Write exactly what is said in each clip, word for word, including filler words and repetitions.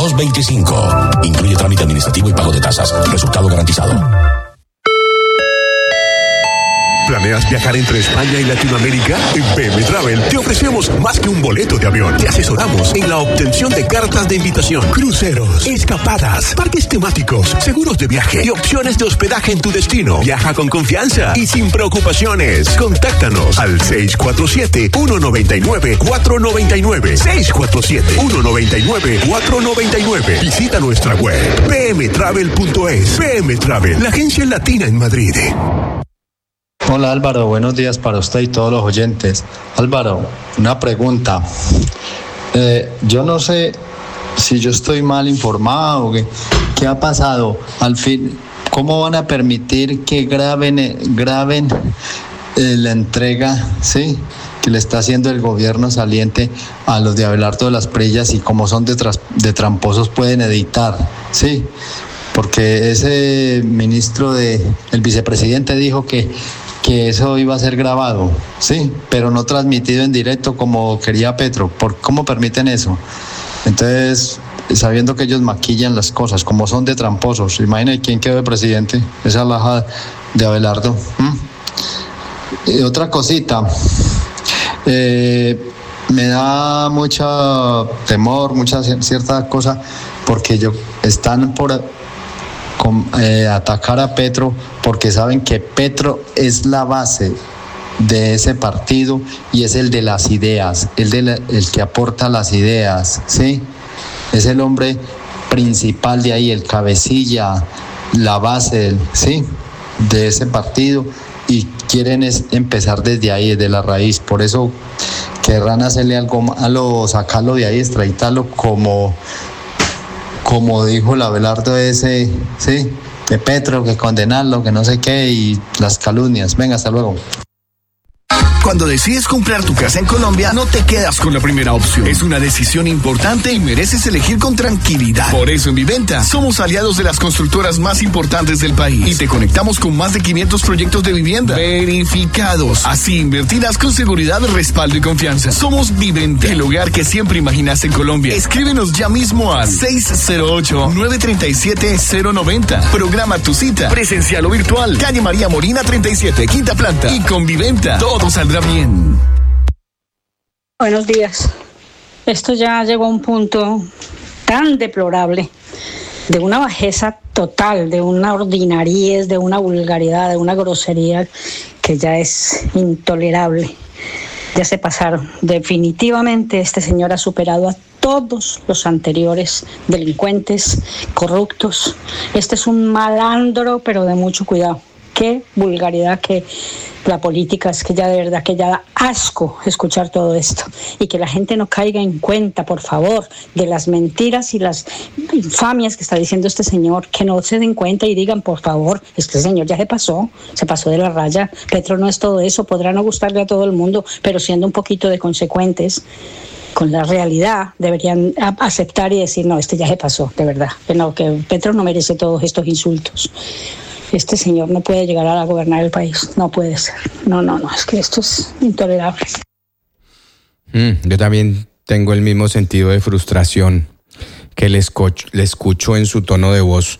dos veinticinco. Incluye trámite administrativo y pago de tasas. Resultado garantizado. ¿Planeas viajar entre España y Latinoamérica? En P M Travel te ofrecemos más que un boleto de avión. Te asesoramos en la obtención de cartas de invitación, cruceros, escapadas, parques temáticos, seguros de viaje y opciones de hospedaje en tu destino. Viaja con confianza y sin preocupaciones. Contáctanos al seis cuatro siete, uno nueve nueve, cuatro nueve nueve. seis cuatro siete, uno nueve nueve, cuatro nueve nueve. Visita nuestra web p m travel punto es. P M Travel, la agencia latina en Madrid. Hola Álvaro, buenos días para usted y todos los oyentes. Álvaro, una pregunta. Eh, yo no sé si yo estoy mal informado, ¿qué, qué ha pasado? Al fin, ¿cómo van a permitir que graben, graben eh, la entrega, sí, que le está haciendo el gobierno saliente a los de Abelardo de las Prillas, y como son de, tras, de tramposos pueden editar, sí? Porque ese ministro de, el vicepresidente dijo que que eso iba a ser grabado, sí, pero no transmitido en directo como quería Petro. ¿Por cómo permiten eso? Entonces, sabiendo que ellos maquillan las cosas, como son de tramposos, imaginen quién quedó de presidente, esa laja de Abelardo. ¿Mm? Y otra cosita, eh, me da mucho temor, mucha cierta cosa, porque yo están por Con, eh, atacar a Petro porque saben que Petro es la base de ese partido y es el de las ideas, el, de la, el que aporta las ideas, ¿sí? Es el hombre principal de ahí, el cabecilla, la base, ¿sí? De ese partido, y quieren es empezar desde ahí, desde la raíz. Por eso querrán hacerle algo malo, sacarlo de ahí, extraditarlo, como como dijo el Abelardo ese, sí, de Petro, que condenarlo, que no sé qué, y las calumnias. Venga, hasta luego. Cuando decides comprar tu casa en Colombia, no te quedas con la primera opción. Es una decisión importante y mereces elegir con tranquilidad. Por eso en Viventa somos aliados de las constructoras más importantes del país y te conectamos con más de quinientos proyectos de vivienda verificados. Así invertirás con seguridad, respaldo y confianza. Somos Viventa, el hogar que siempre imaginas en Colombia. Escríbenos ya mismo al seis cero ocho, nueve tres siete, cero nueve cero. Programa tu cita, presencial o virtual. Calle María Molina treinta y siete, quinta planta. Y con Viventa todo saldrá bien. Buenos días. Esto ya llegó a un punto tan deplorable, de una bajeza total, de una ordinariez, de una vulgaridad, de una grosería que ya es intolerable. Ya se pasaron. Definitivamente este señor ha superado a todos los anteriores delincuentes, corruptos. Este es un malandro, pero de mucho cuidado. Qué vulgaridad, que la política, es que ya de verdad que ya da asco escuchar todo esto, y que la gente no caiga en cuenta, por favor, de las mentiras y las infamias que está diciendo este señor, que no se den cuenta y digan, por favor, este señor ya se pasó, se pasó de la raya. Petro no es todo eso, podrá no gustarle a todo el mundo, pero siendo un poquito de consecuentes con la realidad, deberían aceptar y decir, no, este ya se pasó, de verdad, que no, que Petro no merece todos estos insultos. Este señor no puede llegar a gobernar el país, no puede ser. No, no, no, es que esto es intolerable. Mm, yo también tengo el mismo sentido de frustración que le escucho, le escucho en su tono de voz.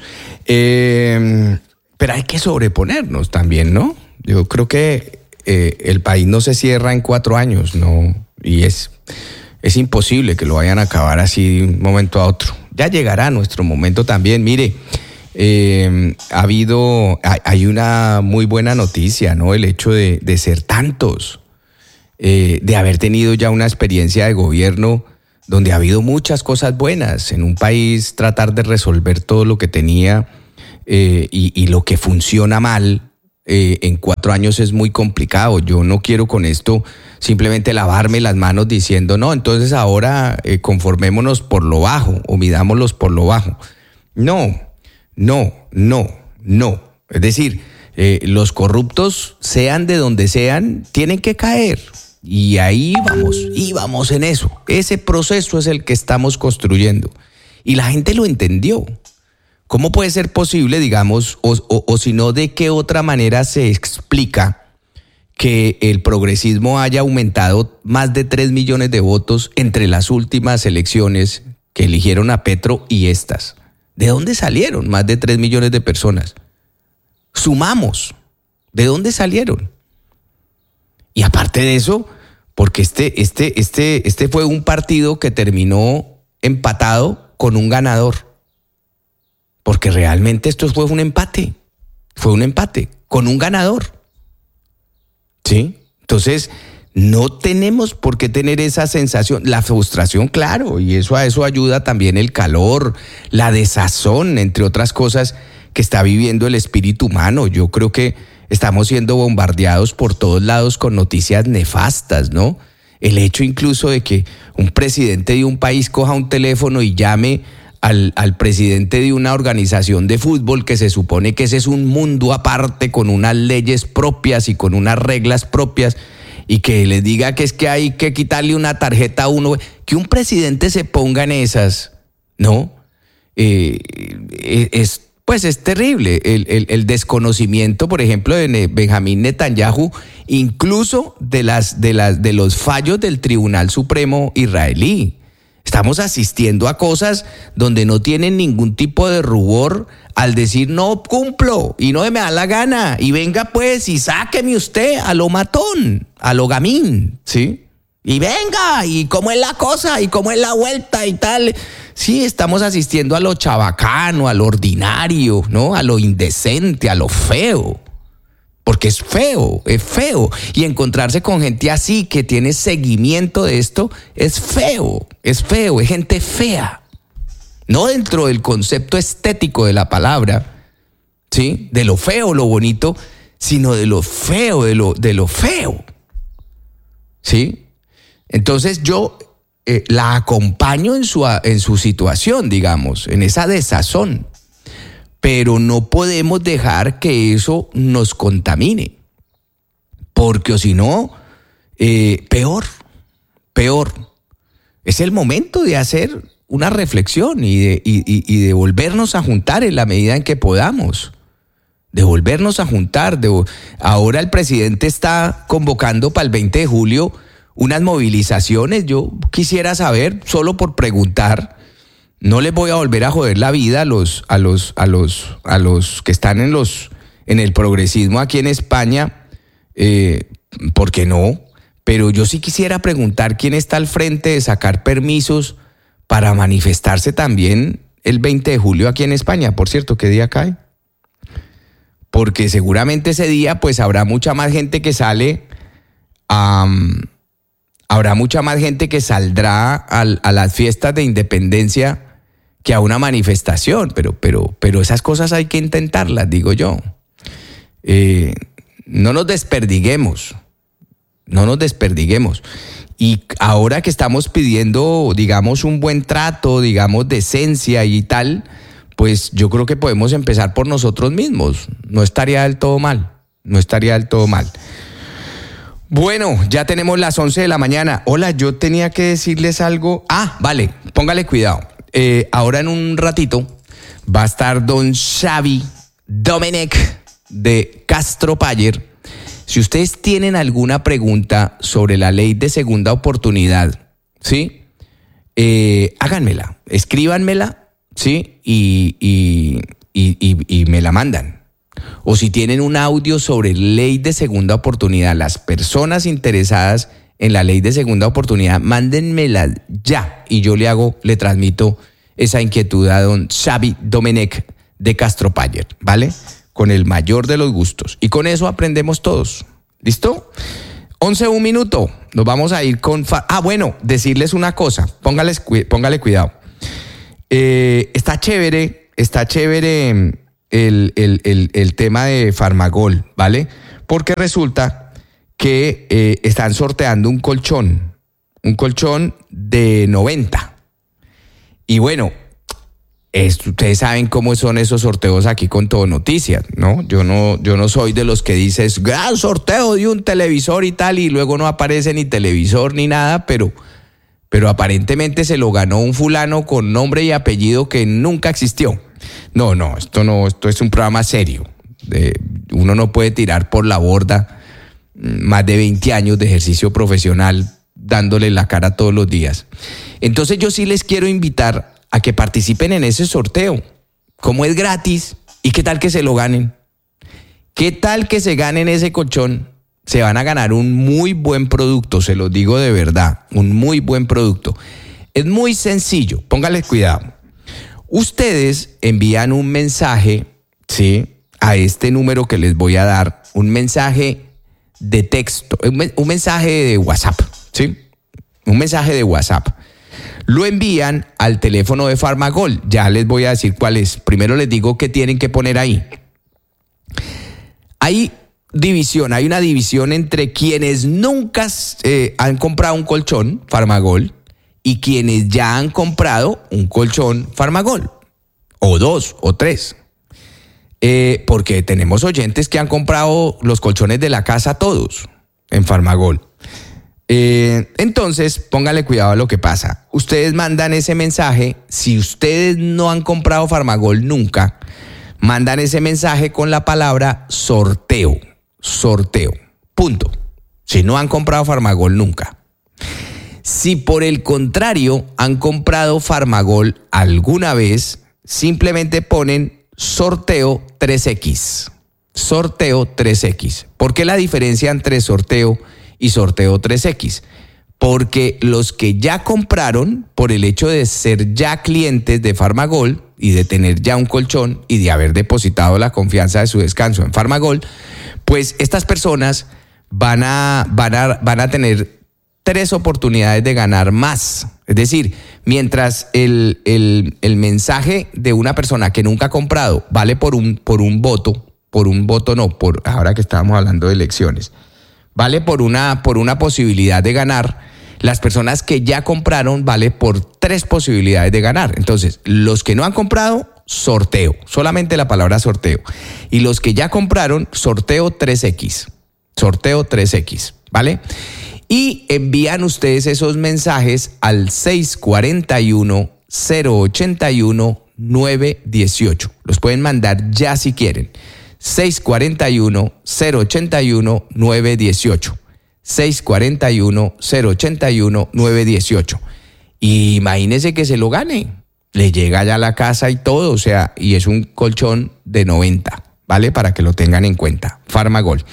Eh, pero hay que sobreponernos también, ¿no? Yo creo que eh, el país no se cierra en cuatro años, ¿no? Y es, es imposible que lo vayan a acabar así de un momento a otro. Ya llegará nuestro momento también, mire. Eh, ha habido, hay una muy buena noticia, ¿no? El hecho de, de ser tantos, eh, de haber tenido ya una experiencia de gobierno donde ha habido muchas cosas buenas en un país, tratar de resolver todo lo que tenía eh, y, y lo que funciona mal eh, en cuatro años es muy complicado. Yo no quiero con esto simplemente lavarme las manos diciendo, no, entonces ahora eh, conformémonos por lo bajo o midámoslos por lo bajo. No. No, no, no. Es decir, eh, los corruptos, sean de donde sean, tienen que caer. Y ahí vamos, y vamos en eso. Ese proceso es el que estamos construyendo. Y la gente lo entendió. ¿Cómo puede ser posible, digamos, o, o, o si no, de qué otra manera se explica que el progresismo haya aumentado más de tres millones de votos entre las últimas elecciones que eligieron a Petro y estas. ¿De dónde salieron más de tres millones de personas? Sumamos. ¿De dónde salieron? Y aparte de eso, porque este, este, este, este fue un partido que terminó empatado con un ganador. Porque realmente esto fue un empate. Fue un empate con un ganador. ¿Sí? Entonces, no tenemos por qué tener esa sensación. La frustración, claro, y eso a eso ayuda también el calor, la desazón, entre otras cosas que está viviendo el espíritu humano. Yo creo que estamos siendo bombardeados por todos lados con noticias nefastas, ¿no? El hecho incluso de que un presidente de un país coja un teléfono y llame al, al presidente de una organización de fútbol que se supone que ese es un mundo aparte con unas leyes propias y con unas reglas propias, y que les diga que es que hay que quitarle una tarjeta a uno, que un presidente se ponga en esas, ¿no? Eh, es, pues es terrible el, el, el desconocimiento, por ejemplo, de Benjamín Netanyahu, incluso de, las, de, las, de los fallos del Tribunal Supremo israelí. Estamos asistiendo a cosas donde no tienen ningún tipo de rubor al decir no cumplo y no me da la gana y venga pues y sáqueme usted a lo matón, a lo gamín, ¿sí? Y venga, y cómo es la cosa y cómo es la vuelta y tal. Sí, estamos asistiendo a lo chabacano, a lo ordinario, ¿no? A lo indecente, a lo feo. Porque es feo, es feo. Y encontrarse con gente así que tiene seguimiento de esto es feo, es feo, es gente fea. No dentro del concepto estético de la palabra, ¿sí? De lo feo, lo bonito, sino de lo feo, de lo, de lo feo. ¿Sí? Entonces yo eh, la acompaño en su, en su situación, digamos, en esa desazón. Pero no podemos dejar que eso nos contamine, porque si no, eh, peor, peor. Es el momento de hacer una reflexión y de, y, y, y de volvernos a juntar en la medida en que podamos, de volvernos a juntar. De, ahora el presidente está convocando para el veinte de julio unas movilizaciones. Yo quisiera saber, solo por preguntar, no les voy a volver a joder la vida a los, a los, a los, a los que están en los, en el progresismo aquí en España, eh, porque no, pero yo sí quisiera preguntar quién está al frente de sacar permisos para manifestarse también el veinte de julio aquí en España. Por cierto, ¿qué día cae? Porque seguramente ese día pues habrá mucha más gente que sale, um, habrá mucha más gente que saldrá a, a las fiestas de independencia que a una manifestación, pero, pero, pero esas cosas hay que intentarlas, digo yo. Eh, no nos desperdiguemos, no nos desperdiguemos. Y ahora que estamos pidiendo, digamos, un buen trato, digamos, decencia y tal, pues yo creo que podemos empezar por nosotros mismos. No estaría del todo mal, no estaría del todo mal. Bueno, ya tenemos las once de la mañana. Hola, yo tenía que decirles algo. Ah, vale, póngale cuidado. Eh, ahora en un ratito va a estar don Xavi Domenech de Castropaller. Si ustedes tienen alguna pregunta sobre la ley de segunda oportunidad, ¿sí? Eh, háganmela, escríbanmela, ¿sí? Y, y, y, y, y me la mandan. O si tienen un audio sobre ley de segunda oportunidad, las personas interesadas en la ley de segunda oportunidad, mándenmela ya y yo le hago, le transmito esa inquietud a don Xavi Domenech de Castropaller, ¿vale? Con el mayor de los gustos. Y con eso aprendemos todos. ¿Listo? once, un minuto. Nos vamos a ir con... Fa- ah, bueno, decirles una cosa. Póngales, póngale cuidado. Eh, está chévere, está chévere el, el, el, el tema de Farmagol, ¿vale? Porque resulta que eh, están sorteando un colchón, un colchón de noventa. Y bueno, es, ustedes saben cómo son esos sorteos aquí con Todo Noticias, ¿no? Yo no, yo no soy de los que dices, gran sorteo de un televisor y tal, y luego no aparece ni televisor ni nada, pero, pero aparentemente se lo ganó un fulano con nombre y apellido que nunca existió. No, no, esto no, esto es un programa serio. Eh, uno no puede tirar por la borda más de veinte años de ejercicio profesional dándole la cara todos los días. Entonces yo sí les quiero invitar a que participen en ese sorteo. Como es gratis, ¿y qué tal que se lo ganen? ¿Qué tal que se ganen ese colchón? Se van a ganar un muy buen producto, se los digo de verdad, un muy buen producto. Es muy sencillo, póngale cuidado. Ustedes envían un mensaje, ¿sí?, a este número que les voy a dar, un mensaje de texto, un mensaje de WhatsApp, ¿sí? Un mensaje de WhatsApp. Lo envían al teléfono de Farmagol. Ya les voy a decir cuál es. Primero les digo qué tienen que poner ahí. Hay división, hay una división entre quienes nunca eh, han comprado un colchón Farmagol y quienes ya han comprado un colchón Farmagol, o dos, o tres. Eh, porque tenemos oyentes que han comprado los colchones de la casa todos en Farmagol. Eh, entonces, póngale cuidado a lo que pasa. Ustedes mandan ese mensaje. Si ustedes no han comprado Farmagol nunca, mandan ese mensaje con la palabra sorteo. Sorteo. Punto. Si no han comprado Farmagol nunca. Si por el contrario han comprado Farmagol alguna vez, simplemente ponen sorteo tres equis. Sorteo tres equis. ¿Por qué la diferencia entre sorteo y sorteo tres equis? Porque los que ya compraron, por el hecho de ser ya clientes de Farmagol y de tener ya un colchón y de haber depositado la confianza de su descanso en Farmagol, pues estas personas van a, van a, van a tener tres oportunidades de ganar más. Es decir, mientras el, el, el mensaje de una persona que nunca ha comprado vale por un, por un voto, por un voto no, por ahora que estábamos hablando de elecciones, vale por una, por una posibilidad de ganar. Las personas que ya compraron vale por tres posibilidades de ganar. Entonces, los que no han comprado, sorteo, solamente la palabra sorteo. Y los que ya compraron, sorteo tres equis, sorteo tres equis, ¿vale? Y envían ustedes esos mensajes al seis cuatro uno, cero ocho uno, nueve uno ocho. Los pueden mandar ya si quieren. seis cuatro uno, cero ocho uno, nueve uno ocho. seis cuatro uno, cero ocho uno, nueve uno ocho. Y imagínese que se lo gane. Le llega ya a la casa y todo, o sea, y es un colchón de noventa, ¿vale? Para que lo tengan en cuenta. Farmagol.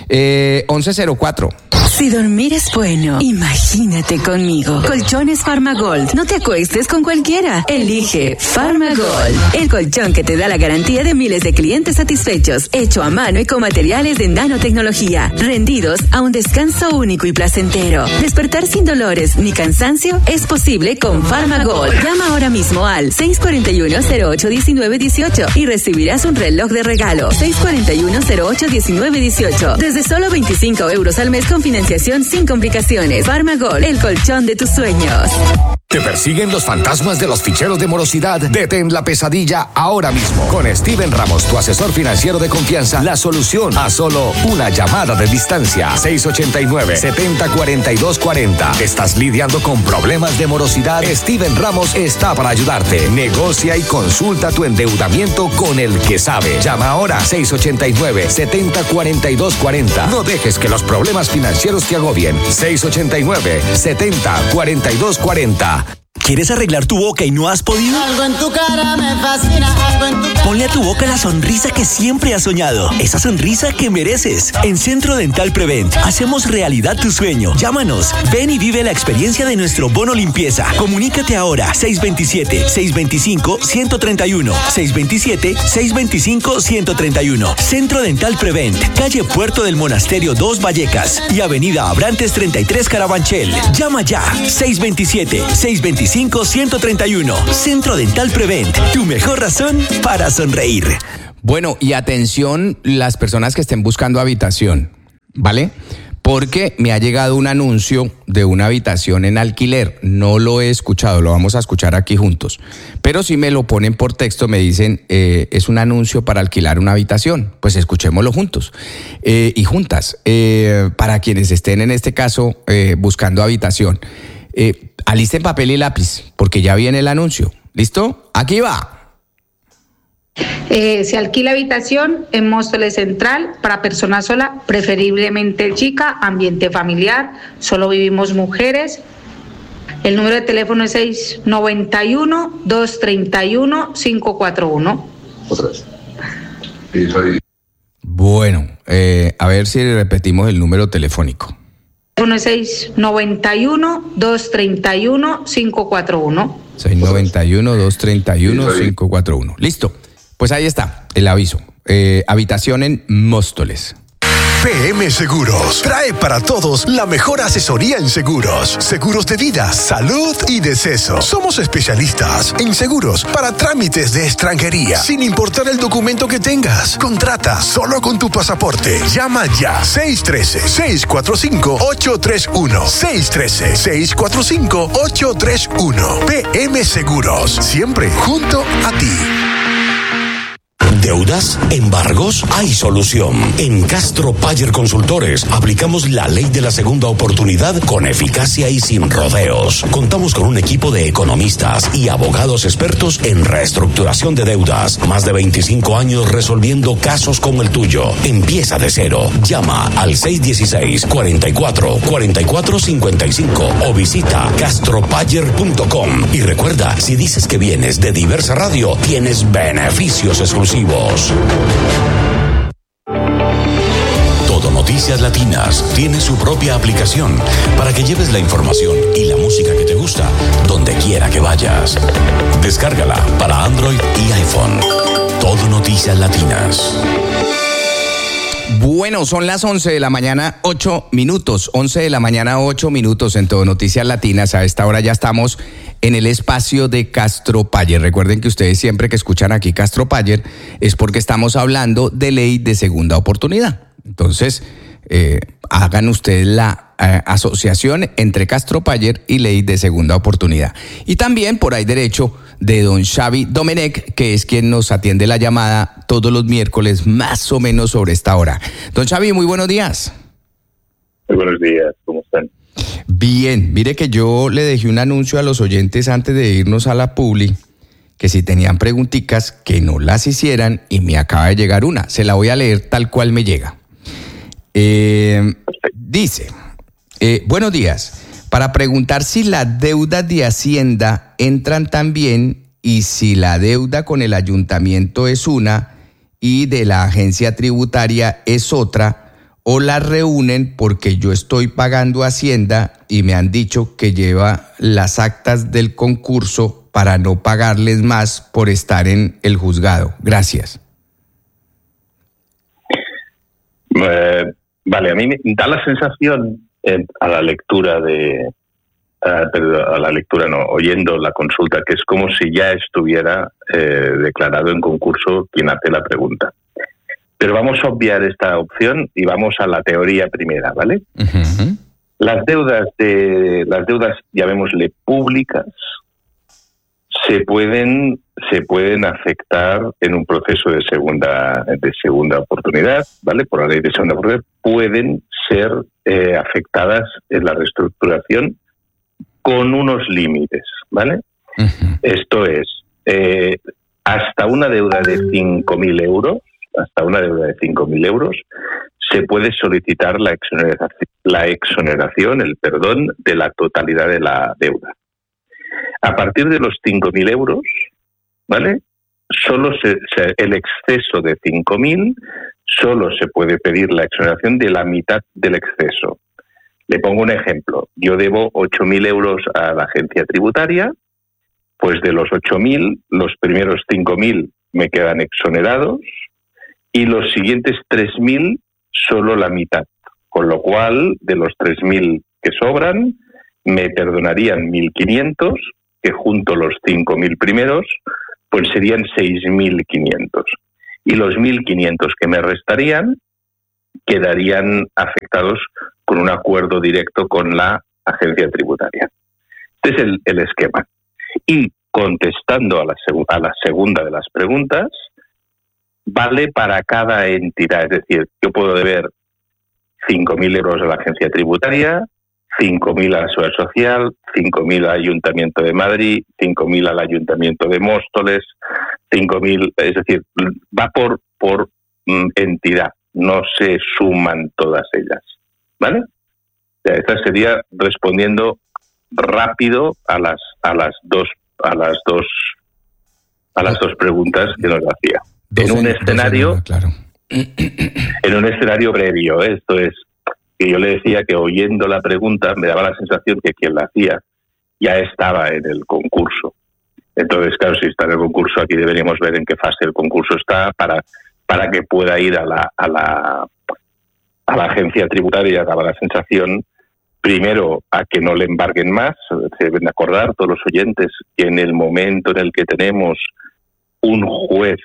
Eh, once cero cuatro. Si dormir es bueno, imagínate conmigo. Colchones Farmagold. No te acuestes con cualquiera. Elige Farmagold, el colchón que te da la garantía de miles de clientes satisfechos, hecho a mano y con materiales de nanotecnología, rendidos a un descanso único y placentero. Despertar sin dolores ni cansancio es posible con Farmagold. Llama ahora mismo al seis cuatro uno, cero ocho uno nueve uno ocho y recibirás un reloj de regalo. seis cuatro uno, cero ocho uno nueve uno ocho. Desde solo veinticinco euros al mes con financiación sin complicaciones. Farmagol, el colchón de tus sueños. ¿Te persiguen los fantasmas de los ficheros de morosidad? Detén la pesadilla ahora mismo. Con Steven Ramos, tu asesor financiero de confianza, la solución a solo una llamada de distancia. seis ocho nueve, siete cero cuatro dos cuatro cero. ¿Estás lidiando con problemas de morosidad? Steven Ramos está para ayudarte. Negocia y consulta tu endeudamiento con el que sabe. Llama ahora seis ocho nueve, siete cero cuatro dos cuatro cero. No dejes que los problemas financieros te agobien. seis ocho nueve, siete cero cuatro dos cuatro cero. ¿Quieres arreglar tu boca y no has podido? Algo en tu cara me fascina, algo en tu cara. Ponle a tu boca la sonrisa que siempre has soñado. Esa sonrisa que mereces. En Centro Dental Prevent hacemos realidad tu sueño. Llámanos. Ven y vive la experiencia de nuestro bono limpieza. Comunícate ahora. seis dos siete, seis dos cinco, uno tres uno. seis dos siete, seis dos cinco, uno tres uno. Centro Dental Prevent. Calle Puerto del Monasterio dos Vallecas y Avenida Abrantes treinta y tres Carabanchel. Llama ya. seis dos siete, seis dos cinco, uno tres uno. Centro Dental Prevent, tu mejor razón para sonreír. Bueno, y atención las personas que estén buscando habitación, ¿vale? Porque me ha llegado un anuncio de una habitación en alquiler. No lo he escuchado, lo vamos a escuchar aquí juntos. Pero si me lo ponen por texto, me dicen, eh, es un anuncio para alquilar una habitación. Pues escuchémoslo juntos eh, y juntas. Eh, para quienes estén en este caso eh, buscando habitación. Eh, alisten papel y lápiz, porque ya viene el anuncio. ¿Listo? Aquí va. Eh, se alquila habitación en Móstoles Central para persona sola, preferiblemente chica, ambiente familiar, solo vivimos mujeres. El número de teléfono es seis nueve uno, dos tres uno, cinco cuatro uno. Otra vez. Bueno, eh, a ver si repetimos el número telefónico. El teléfono es seis nueve uno, dos tres uno, cinco cuatro uno. seis nueve uno, dos tres uno, cinco cuatro uno. Listo. Pues ahí está el aviso. Eh, habitación en Móstoles. P M Seguros trae para todos la mejor asesoría en seguros. Seguros de vida, salud y deceso. Somos especialistas en seguros para trámites de extranjería, sin importar el documento que tengas. Contrata solo con tu pasaporte. Llama ya. seis uno tres, seis cuatro cinco, ocho tres uno. seis uno tres, seis cuatro cinco, ocho tres uno. P M Seguros. Siempre junto a ti. ¿Deudas? ¿Embargos? Hay solución. En Castro Payer Consultores aplicamos la ley de la segunda oportunidad con eficacia y sin rodeos. Contamos con un equipo de economistas y abogados expertos en reestructuración de deudas. Más de veinticinco años resolviendo casos como el tuyo. Empieza de cero. Llama al seis uno seis, cuatro cuatro, cuatro cuatro cinco cinco o visita castropayer punto com. Y recuerda, si dices que vienes de Diversa Radio, tienes beneficios exclusivos. Todo Noticias Latinas tiene su propia aplicación para que lleves la información y la música que te gusta donde quiera que vayas. Descárgala para Android y iPhone. Todo Noticias Latinas. Bueno, son las once de la mañana, ocho minutos. once de la mañana, ocho minutos en Todo Noticias Latinas. A esta hora ya estamos en el espacio de Castro Payer. Recuerden que ustedes siempre que escuchan aquí Castro Payer es porque estamos hablando de ley de segunda oportunidad. Entonces, eh, hagan ustedes la eh, asociación entre Castro Payer y ley de segunda oportunidad. Y también por ahí derecho de don Xavi Domenech, que es quien nos atiende la llamada todos los miércoles, más o menos sobre esta hora. Don Xavi, muy buenos días. Muy buenos días, ¿cómo están? Bien, mire que yo le dejé un anuncio a los oyentes antes de irnos a la publi, que si tenían preguntitas, que no las hicieran, y me acaba de llegar una. Se la voy a leer tal cual me llega. Eh, dice, eh, buenos días. Para preguntar si las deudas de Hacienda entran también y si la deuda con el ayuntamiento es una y de la agencia tributaria es otra, o las reúnen porque yo estoy pagando Hacienda y me han dicho que lleva las actas del concurso para no pagarles más por estar en el juzgado. Gracias. Eh, vale, a mí me da la sensación eh, a la lectura de, uh, perdón, a la lectura no, oyendo la consulta, que es como si ya estuviera eh, declarado en concurso quien hace la pregunta. Pero vamos a obviar esta opción y vamos a la teoría primera, ¿vale? Uh-huh. Las deudas de las deudas, llamémosle públicas, se pueden se pueden afectar en un proceso de segunda de segunda oportunidad, ¿vale? Por la ley de segunda oportunidad pueden ser eh, afectadas en la reestructuración con unos límites, ¿vale? Uh-huh. Esto es eh, hasta una deuda de cinco mil euros. Hasta una deuda de cinco mil euros, se puede solicitar la exoneración, la exoneración, el perdón de la totalidad de la deuda. A partir de los cinco mil euros, ¿vale? Solo se, se, el exceso de cinco mil, solo se puede pedir la exoneración de la mitad del exceso. Le pongo un ejemplo. Yo debo ocho mil euros a la agencia tributaria, pues de los ocho mil, los primeros cinco mil me quedan exonerados, y los siguientes tres mil solo la mitad, con lo cual de los tres mil que sobran me perdonarían mil quinientos, que junto los cinco mil primeros pues serían seis mil quinientos, y los mil quinientos que me restarían quedarían afectados con un acuerdo directo con la agencia tributaria. Este es el, el esquema. Y contestando a la, seg- a la segunda de las preguntas, vale para cada entidad, es decir, yo puedo deber cinco mil euros a la agencia tributaria, cinco mil a la Seguridad Social, cinco mil al Ayuntamiento de Madrid, cinco mil al Ayuntamiento de Móstoles, cinco mil, es decir, va por, por mm, entidad, no se suman todas ellas, ¿vale? Esta sería respondiendo rápido a las a las dos a las dos a las dos preguntas que nos hacía. En un escenario, claro. En un escenario previo, ¿eh? Esto es que yo le decía que oyendo la pregunta me daba la sensación que quien la hacía ya estaba en el concurso. Entonces, claro, si está en el concurso, aquí deberíamos ver en qué fase el concurso está para para que pueda ir a la a la a la agencia tributaria. Daba la sensación primero a que no le embarguen más. Se deben acordar todos los oyentes que en el momento en el que tenemos un juez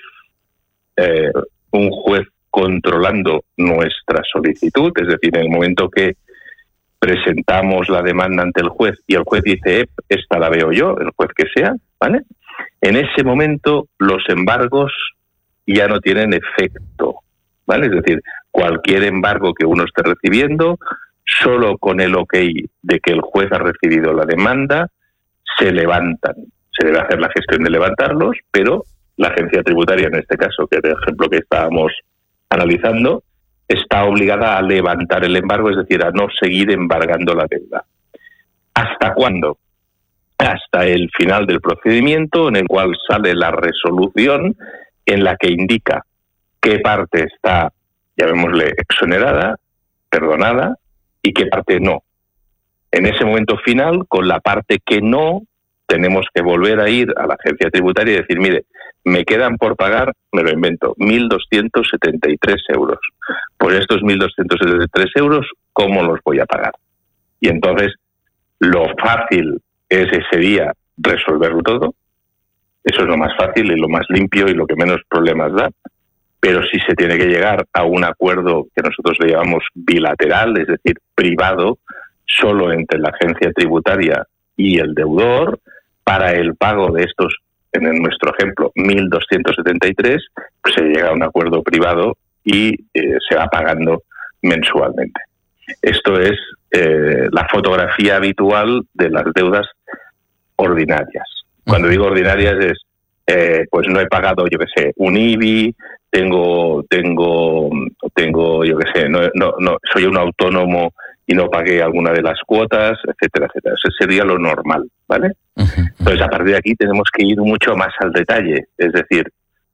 eh, un juez controlando nuestra solicitud, es decir, en el momento que presentamos la demanda ante el juez y el juez dice, eh, esta la veo yo, el juez que sea, ¿vale? En ese momento los embargos ya no tienen efecto, ¿vale? Es decir, cualquier embargo que uno esté recibiendo, solo con el ok de que el juez ha recibido la demanda, se levantan. Se debe hacer la gestión de levantarlos, pero la agencia tributaria, en este caso, que es el ejemplo que estábamos analizando, está obligada a levantar el embargo, es decir, a no seguir embargando la deuda. ¿Hasta cuándo? Hasta el final del procedimiento, en el cual sale la resolución en la que indica qué parte está, llamémosle, exonerada, perdonada, y qué parte no. En ese momento final, con la parte que no, tenemos que volver a ir a la agencia tributaria y decir, mire, me quedan por pagar, me lo invento, mil doscientos setenta y tres euros. Por estos mil doscientos setenta y tres euros, ¿cómo los voy a pagar? Y entonces, lo fácil es ese día resolverlo todo. Eso es lo más fácil y lo más limpio y lo que menos problemas da. Pero si se tiene que llegar a un acuerdo que nosotros le llamamos bilateral, es decir, privado, solo entre la agencia tributaria y el deudor, para el pago de estos, en nuestro ejemplo, mil doscientos setenta y tres, pues se llega a un acuerdo privado y eh, se va pagando mensualmente. Esto es eh, la fotografía habitual de las deudas ordinarias. Cuando digo ordinarias es, eh, pues no he pagado, yo qué sé, un I B I, tengo, tengo, tengo, yo qué sé, no, no, no, soy un autónomo y no pagué alguna de las cuotas, etcétera, etcétera. Eso sería lo normal, ¿vale? Uh-huh. Entonces, a partir de aquí tenemos que ir mucho más al detalle. Es decir,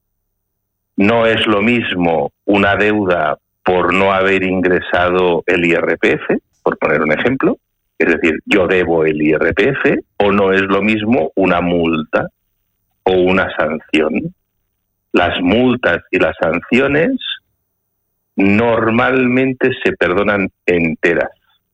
no es lo mismo una deuda por no haber ingresado el I R P F, por poner un ejemplo, es decir, yo debo el I R P F, o no es lo mismo una multa o una sanción. Las multas y las sanciones normalmente se perdonan enteras,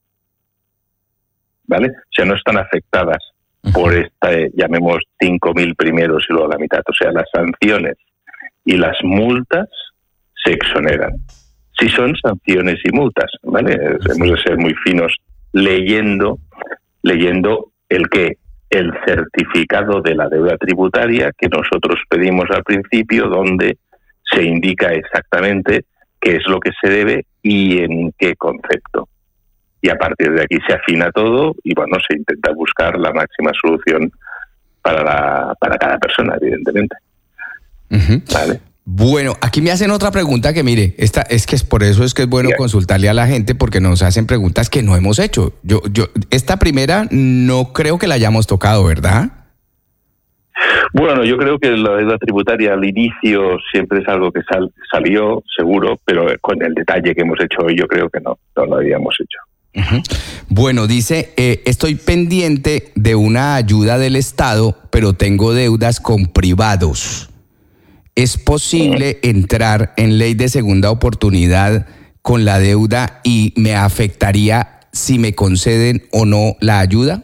¿vale? O sea, no están afectadas por esta, eh, llamemos, cinco mil primeros y luego la mitad. O sea, las sanciones y las multas se exoneran. Si son sanciones y multas, ¿vale? Hemos de ser muy finos leyendo, leyendo el qué, el certificado de la deuda tributaria que nosotros pedimos al principio, donde se indica exactamente qué es lo que se debe y en qué concepto. Y a partir de aquí se afina todo y, bueno, se intenta buscar la máxima solución para, la, para cada persona, evidentemente. Uh-huh. ¿Vale? Bueno, aquí me hacen otra pregunta que, mire, esta es que es por eso es que es bueno yeah. consultarle a la gente, porque nos hacen preguntas que no hemos hecho. Yo, yo, esta primera no creo que la hayamos tocado, ¿verdad? Bueno, yo creo que la deuda tributaria al inicio siempre es algo que sal, salió, seguro, pero con el detalle que hemos hecho hoy yo creo que no, no lo habíamos hecho. Uh-huh. Bueno, dice, eh, estoy pendiente de una ayuda del Estado, pero tengo deudas con privados. ¿Es posible entrar en ley de segunda oportunidad con la deuda y me afectaría si me conceden o no la ayuda?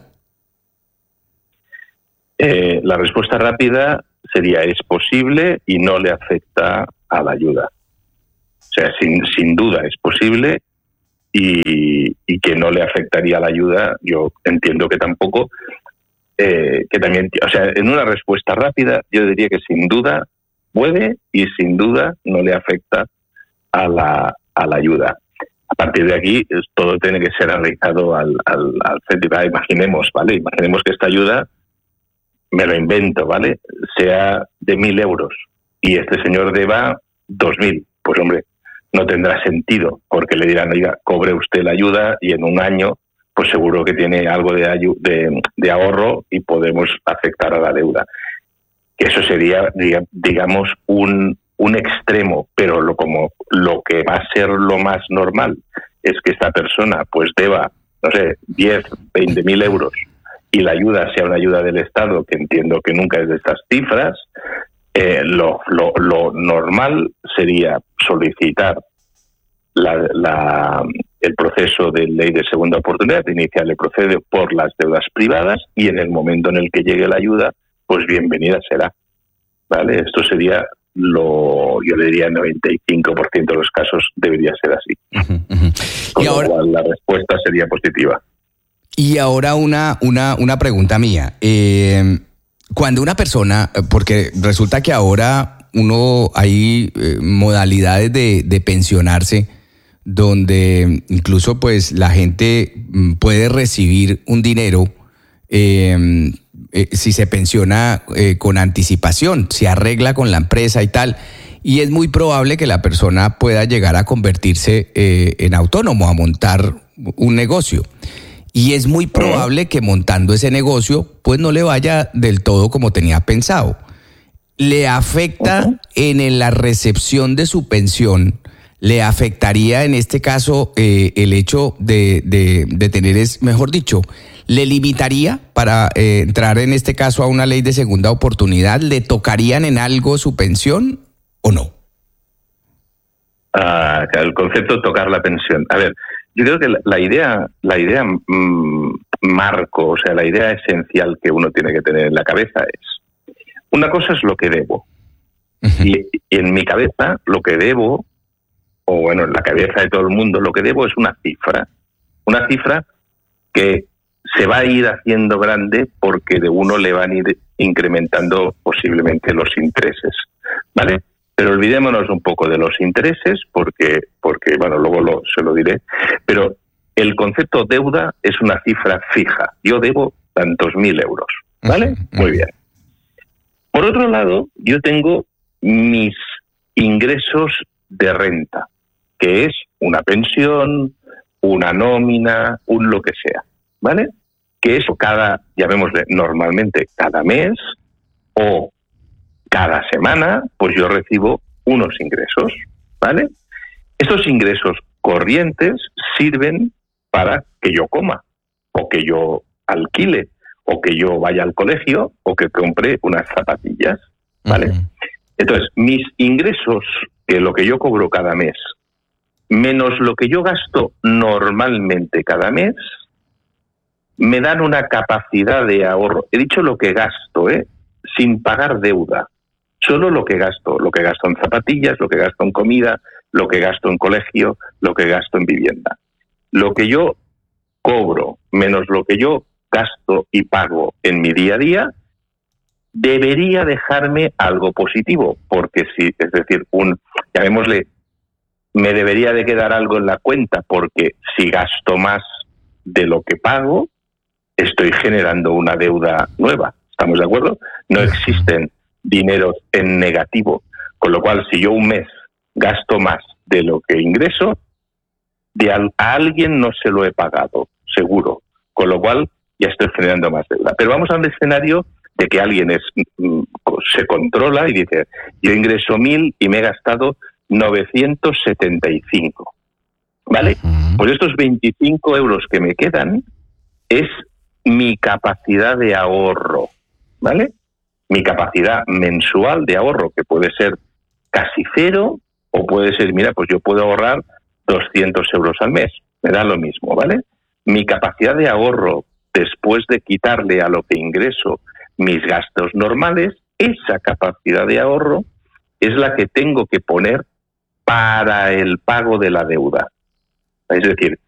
Eh, la respuesta rápida sería es posible y no le afecta a la ayuda. O sea, sin, sin duda es posible y, y que no le afectaría a la ayuda, yo entiendo que tampoco. Eh, que también, o sea, en una respuesta rápida yo diría que sin duda puede y sin duda no le afecta a la, a la ayuda. A partir de aquí, todo tiene que ser analizado al, al, al centro. Imaginemos, ¿vale? Imaginemos que esta ayuda me lo invento, ¿vale? Sea de mil euros y este señor deba dos mil, pues hombre, no tendrá sentido, porque le dirán, oiga, cobre usted la ayuda y en un año, pues seguro que tiene algo de, ayu- de, de ahorro y podemos afectar a la deuda. Eso sería, digamos, un, un extremo, pero lo, como lo que va a ser lo más normal es que esta persona pues deba, no sé, diez, veinte mil euros y la ayuda sea una ayuda del Estado, que entiendo que nunca es de estas cifras, eh, lo, lo, lo normal sería solicitar la, la, el proceso de ley de segunda oportunidad, inicial le procede por las deudas privadas y en el momento en el que llegue la ayuda, pues bienvenida será. ¿Vale? Esto sería lo, yo le diría, noventa y cinco por ciento de los casos debería ser así. Uh-huh, uh-huh. Con y lo ahora, cual la respuesta sería positiva. Y ahora una, una, una pregunta mía. Eh, cuando una persona, porque resulta que ahora uno hay eh, modalidades de, de pensionarse donde incluso pues la gente puede recibir un dinero eh, eh, si se pensiona eh, con anticipación, se arregla con la empresa y tal, y es muy probable que la persona pueda llegar a convertirse eh, en autónomo, a montar un negocio. Y es muy probable que montando ese negocio, pues no le vaya del todo como tenía pensado. ¿Le afecta uh-huh. en la recepción de su pensión? ¿Le afectaría en este caso eh, el hecho de, de, de tener, es mejor dicho, le limitaría para eh, entrar en este caso a una ley de segunda oportunidad? ¿Le tocarían en algo su pensión o no? Ah, el concepto de tocar la pensión. A ver, yo creo que la, la idea, la idea mmm, marco, o sea, la idea esencial que uno tiene que tener en la cabeza es, una cosa es lo que debo. Uh-huh. Y, y en mi cabeza, lo que debo, o bueno, en la cabeza de todo el mundo, lo que debo es una cifra. Una cifra que se va a ir haciendo grande porque de uno le van a ir incrementando posiblemente los intereses, ¿vale? Pero olvidémonos un poco de los intereses porque, porque bueno, luego lo, se lo diré, pero el concepto deuda es una cifra fija. Yo debo tantos mil euros, ¿vale? Muy bien. Por otro lado, yo tengo mis ingresos de renta, que es una pensión, una nómina, un lo que sea, ¿vale? Que eso cada, llamémosle normalmente cada mes o cada semana, pues yo recibo unos ingresos, ¿vale? Estos ingresos corrientes sirven para que yo coma, o que yo alquile, o que yo vaya al colegio, o que compre unas zapatillas, ¿vale? Uh-huh. Entonces, mis ingresos, que lo que yo cobro cada mes, menos lo que yo gasto normalmente cada mes, me dan una capacidad de ahorro. He dicho lo que gasto, ¿eh? Sin pagar deuda. Solo lo que gasto. Lo que gasto en zapatillas, lo que gasto en comida, lo que gasto en colegio, lo que gasto en vivienda. Lo que yo cobro, menos lo que yo gasto y pago en mi día a día, debería dejarme algo positivo. Porque si, es decir, un, llamémosle, me debería de quedar algo en la cuenta, porque si gasto más de lo que pago, estoy generando una deuda nueva. ¿Estamos de acuerdo? No existen dineros en negativo. Con lo cual, si yo un mes gasto más de lo que ingreso, de a, a alguien no se lo he pagado, seguro. Con lo cual, ya estoy generando más deuda. Pero vamos al escenario de que alguien es, se controla y dice, yo ingreso mil y me he gastado novecientos setenta y cinco. ¿Vale? Uh-huh. Pues estos veinticinco euros que me quedan es mi capacidad de ahorro, ¿vale? Mi capacidad mensual de ahorro, que puede ser casi cero, o puede ser, mira, pues yo puedo ahorrar doscientos euros al mes, me da lo mismo, ¿vale? Mi capacidad de ahorro, después de quitarle a lo que ingreso mis gastos normales, esa capacidad de ahorro es la que tengo que poner para el pago de la deuda. Es decir,